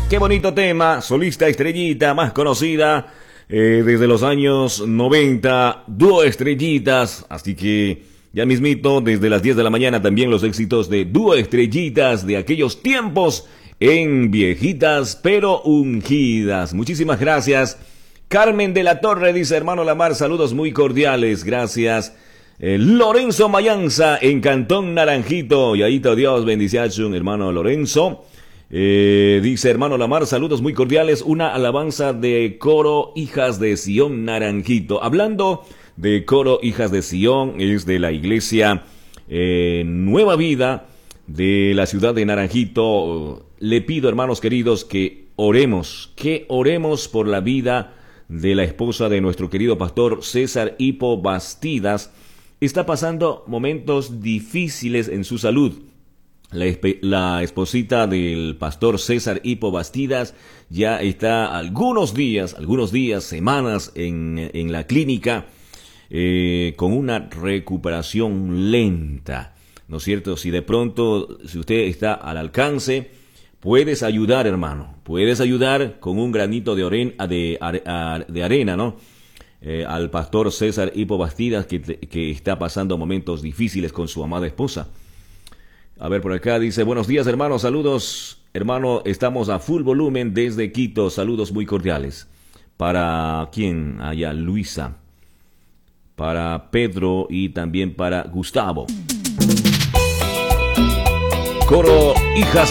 Qué bonito tema, solista Estrellita, más conocida desde los años 90, dúo Estrellitas, así que ya mismito, desde las 10 de la mañana también los éxitos de dúo Estrellitas de aquellos tiempos en Viejitas pero Ungidas. Muchísimas gracias. Carmen de la Torre dice, hermano Lamar, saludos muy cordiales, gracias. Lorenzo Mayanza en Cantón Naranjito, y ahí Dios bendición, hermano Lorenzo. Dice, hermano Lamar, saludos muy cordiales, una alabanza de coro Hijas de Sión Naranjito. Hablando de coro Hijas de Sión, es de la iglesia Nueva Vida de la ciudad de Naranjito. Le pido, hermanos queridos, que oremos por la vida de la esposa de nuestro querido pastor César Hipo Bastidas. Está pasando momentos difíciles en su salud. La esposita del pastor César Hipo Bastidas ya está algunos días, semanas en la clínica con una recuperación lenta, ¿no es cierto? Si de pronto, si usted está al alcance, puedes ayudar, hermano, puedes ayudar con un granito de arena, ¿no? Al pastor César Hipo Bastidas que está pasando momentos difíciles con su amada esposa. A ver, por acá dice, buenos días, hermano, saludos, hermano, estamos a full volumen desde Quito, saludos muy cordiales. ¿Para quién? Allá, Luisa. Para Pedro y también para Gustavo. Coro Hijas